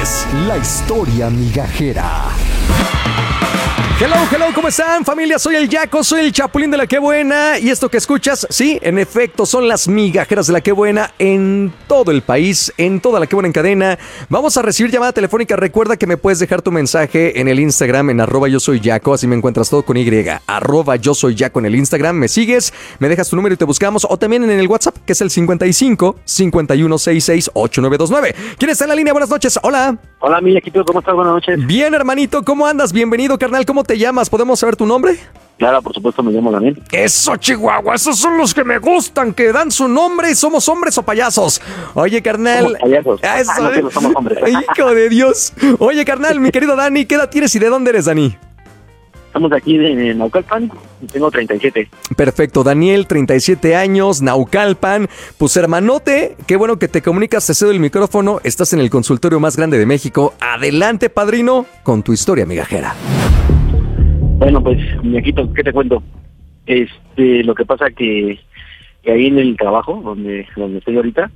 es la historia migajera. Hello, ¿cómo están, familia? Soy el Yaco, soy el Chapulín de la Qué Buena. Y esto que escuchas, sí, en efecto, son las migajeras de la Qué Buena en todo el país, en toda la Qué Buena en cadena. Vamos a recibir llamada telefónica. Recuerda que me puedes dejar tu mensaje en el Instagram, en @yosoyyaco, así me encuentras todo con Y, @yosoyyaco en el Instagram. Me sigues, me dejas tu número y te buscamos. O también en el WhatsApp, que es el 55 5166 8929. ¿Quién está en la línea? Buenas noches, hola. Hola, mi Yaquito, ¿cómo estás? Buenas noches. Bien, hermanito, ¿cómo andas? Bienvenido, carnal. ¿Cómo te llamas? ¿Podemos saber tu nombre? Claro, por supuesto, me llamo Daniel. Eso, Chihuahua, esos son los que me gustan, que dan su nombre y somos hombres o payasos. Oye, carnal. Somos payasos. Eso, no somos hombres. Hijo de Dios. Oye, carnal, mi querido Dani, ¿qué edad tienes y de dónde eres, Dani? Estamos aquí en Naucalpan y tengo 37. Perfecto, Daniel, 37 años, Naucalpan. Pues hermanote, qué bueno que te comunicas, te cedo el micrófono. Estás en el consultorio más grande de México. Adelante, padrino, con tu historia migajera. Bueno, pues, mi Yaquito, ¿qué te cuento? Lo que pasa que ahí en el trabajo, donde estoy ahorita,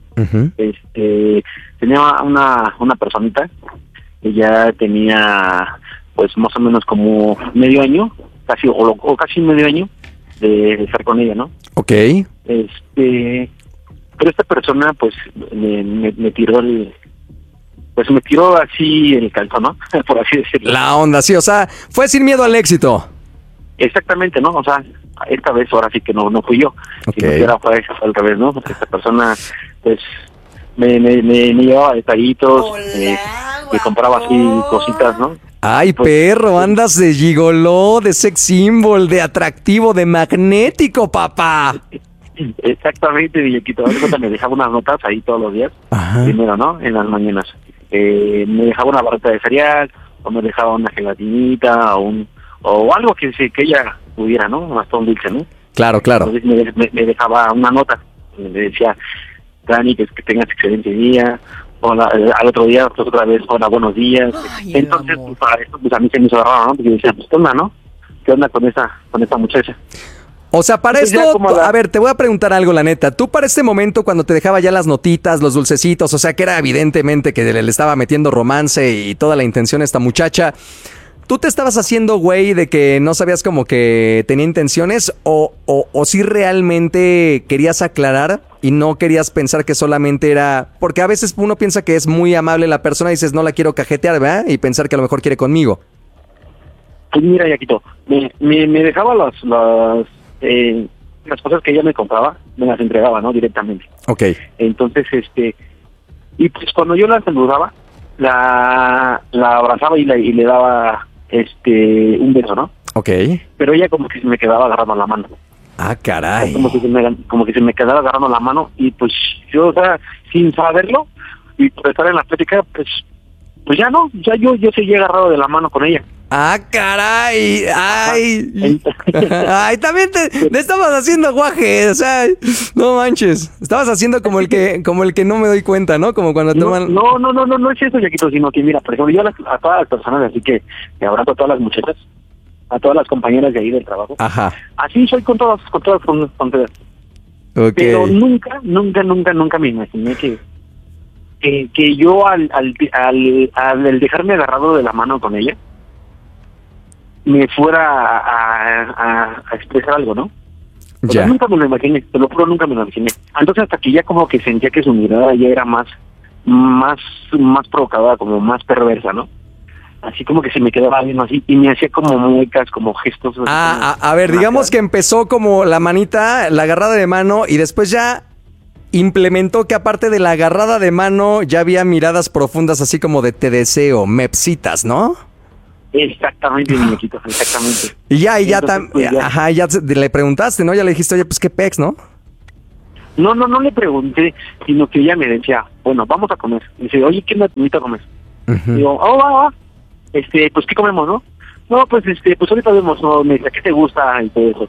tenía una personita que ya tenía, pues, más o menos como medio año, casi medio año de estar con ella, ¿no? Ok. Pero esta persona, pues, me tiró me tiró así el calzón, ¿no? Por así decirlo. La onda, sí, o sea, fue sin miedo al éxito. Exactamente, ¿no? O sea, esta vez ahora sí que no fui yo. Okay. Si no fue otra vez, ¿no? Esta persona, pues, me llevaba detallitos, me compraba así cositas, ¿no? Ay, pues, perro, andas de gigoló, de sex symbol, de atractivo, de magnético, papá. Exactamente, Yaquito. Ahorita me dejaba unas notas ahí todos los días. Ajá. Primero, ¿no? En las mañanas. Me dejaba una barrita de cereal, o me dejaba una gelatinita, o algo que ella pudiera, ¿no? Hasta un dulce, ¿no? Claro. Entonces me dejaba una nota. Me decía, Dani, que tengas excelente día. Hola, al otro día, pues otra vez, hola, buenos días. Ay, entonces, pues, para esto, pues a mí se me hizo raro, ¿no? Porque decía, pues, ¿qué onda, no? ¿Qué onda con esta muchacha? O sea, para Pues esto, a ver, te voy a preguntar algo, la neta. Tú para este momento, cuando te dejaba ya las notitas, los dulcecitos, o sea, que era evidentemente que le estaba metiendo romance y toda la intención a esta muchacha, ¿tú te estabas haciendo güey de que no sabías como que tenía intenciones o si realmente querías aclarar y no querías pensar que solamente era... Porque a veces uno piensa que es muy amable la persona y dices, no la quiero cajetear, ¿verdad? Y pensar que a lo mejor quiere conmigo. Pues mira, Yaquito, me dejaba las cosas que ella me compraba, me las entregaba, ¿no? Directamente. Ok. Entonces, y pues cuando yo la saludaba, la abrazaba y le daba, un beso, ¿no? Ok. Pero ella como que se me quedaba agarrando la mano. Ah, caray. Como que se me quedaba agarrando la mano y pues yo, o sea, sin saberlo y por estar en la plática, pues ya no, ya yo seguía agarrado de la mano con ella. Ah, caray. Ay. Ay, también te estabas haciendo guaje, o sea, no manches. Estabas haciendo como el que no me doy cuenta, ¿no? Como cuando toman... No es eso, Yaquito, sino que mira, por ejemplo, yo a todas las personas, así que abrazo a todas las muchachas, a todas las compañeras de ahí del trabajo. Ajá. Así soy con todas. Okay. Pero nunca me imaginé que yo al dejarme agarrado de la mano con ella, me fuera a expresar algo, ¿no? O sea, nunca me lo imaginé, te lo juro, nunca me lo imaginé. Entonces hasta que ya como que sentía que su mirada ya era más provocadora, como más perversa, ¿no? Así como que se me quedaba viendo así y me hacía como muecas, como gestos. A ver, digamos que empezó como la manita, la agarrada de mano y después ya implementó que aparte de la agarrada de mano ya había miradas profundas así como de te deseo, mepsitas, ¿no? Exactamente, muñequito, exactamente. Y ya le preguntaste, ¿no? Ya le dijiste, oye, pues qué pex, ¿no? No le pregunté, sino que ella me decía, bueno, vamos a comer. Me dice, oye, ¿qué me invita a comer? Uh-huh. Digo, va. Pues, ¿qué comemos, no? No, pues, pues ahorita vemos, ¿no? Me dice, ¿qué te gusta? Y todo eso.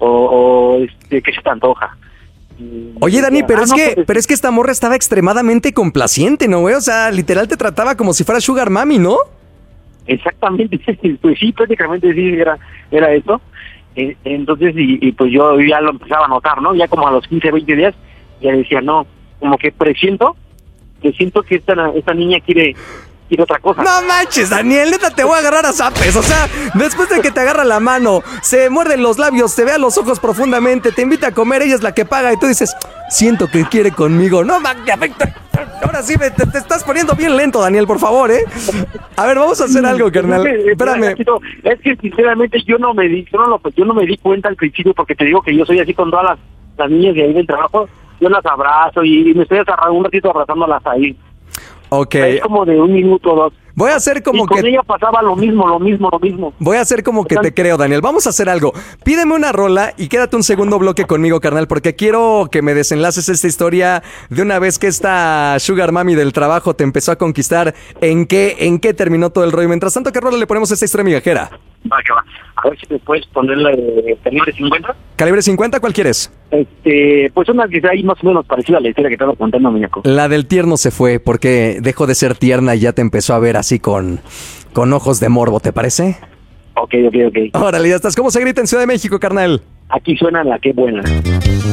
¿Qué se te antoja? Oye, Dani, pero es que esta morra estaba extremadamente complaciente, ¿no, güey? O sea, literal te trataba como si fuera Sugar Mami, ¿no? Exactamente, pues sí, prácticamente sí, era eso. Entonces, y pues yo ya lo empezaba a notar, ¿no? Ya como a los 15, 20 días, ya decía, no, como que presiento que esta niña quiere quiere otra cosa. No manches, Daniel, neta te voy a agarrar a zapes. O sea, después de que te agarra la mano, se muerden los labios, te ve a los ojos profundamente, te invita a comer, ella es la que paga y tú dices, siento que quiere conmigo. No, ahora sí te estás poniendo bien lento, Daniel, por favor, ¿eh? A ver, vamos a hacer algo, carnal. Espérame. Es que sinceramente yo no me di cuenta al principio, porque te digo que yo soy así con todas las niñas de ahí del trabajo. Yo las abrazo y me estoy un ratito abrazándolas ahí. Ok. Es como de 1 minuto o 2. Voy a hacer como y con ella pasaba lo mismo. Voy a hacer como que te creo, Daniel. Vamos a hacer algo. Pídeme una rola y quédate un segundo bloque conmigo, carnal, porque quiero que me desenlaces esta historia de una vez que esta Sugar Mami del trabajo te empezó a conquistar. ¿En qué terminó todo el rollo? Mientras tanto, ¿qué rola le ponemos a esta historia migajera? Va, que va. A ver si te puedes ponerle calibre 50. ¿Calibre 50? ¿Cuál quieres? Pues una que sea ahí más o menos parecida a la historia que te estaba contando, muñeco. La del tierno se fue porque dejó de ser tierna y ya te empezó a ver así con ojos de morbo, ¿te parece? Ok. Órale, ya estás. ¿Cómo se grita en Ciudad de México, carnal? Aquí suena la que buena.